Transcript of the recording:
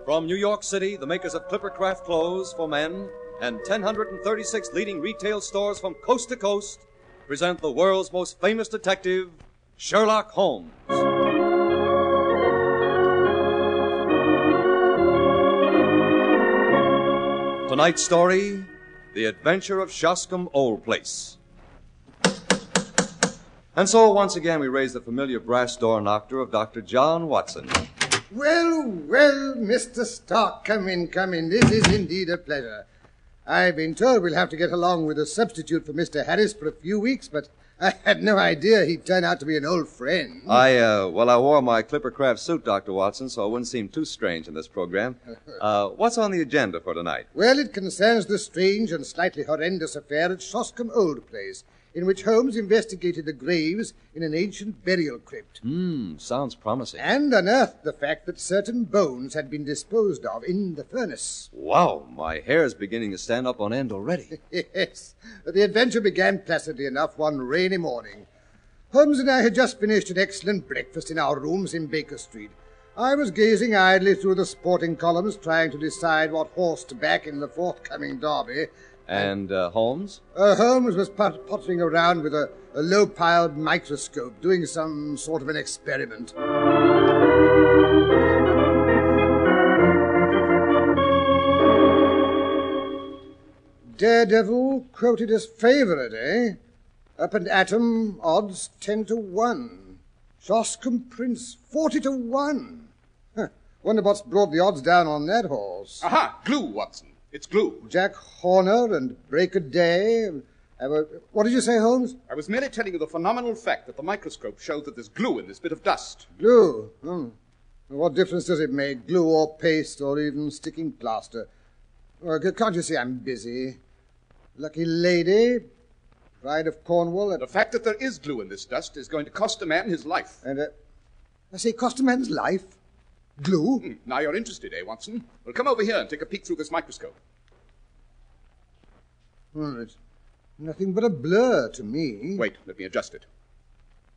From New York City, the makers of Clippercraft clothes for men and 1,036 leading retail stores from coast to coast present the world's most famous detective, Sherlock Holmes. Tonight's story, The Adventure of Shoscombe Old Place. And so, once again, we raise the familiar brass door knocker of Dr. John Watson. Well, well, Mr. Stark, come in. This is indeed a pleasure. I've been told we'll have to get along with a substitute for Mr. Harris for a few weeks, but I had no idea he'd turn out to be an old friend. I wore my Clippercraft suit, Dr. Watson, so it wouldn't seem too strange in this program. What's on the agenda for tonight? Well, it concerns the strange and slightly horrendous affair at Shoscombe Old Place, in which Holmes investigated the graves in an ancient burial crypt. Sounds promising. And unearthed the fact that certain bones had been disposed of in the furnace. Wow, my hair's beginning to stand up on end already. Yes. The adventure began placidly enough one rainy morning. Holmes and I had just finished an excellent breakfast in our rooms in Baker Street. I was gazing idly through the sporting columns, trying to decide what horse to back in the forthcoming derby. And Holmes? Holmes was pottering around with a low-piled microscope, doing some sort of an experiment. Daredevil quoted as favourite, eh? Up and Atom, odds 10-1. Shoscombe Prince, 40-1. Wonder what's brought the odds down on that horse. Aha! Glue, Watson. It's glue. Jack Horner and Break a Day. What did you say, Holmes? I was merely telling you the phenomenal fact that the microscope showed that there's glue in this bit of dust. Glue? What difference does it make? Glue or paste or even sticking plaster? Can't you see I'm busy? Lucky lady, pride of Cornwall. The fact that there is glue in this dust is going to cost a man his life. And, I say, cost a man's life? Glue? Now you're interested, eh, Watson? Well, come over here and take a peek through this microscope. Well, it's nothing but a blur to me. Wait, let me adjust it.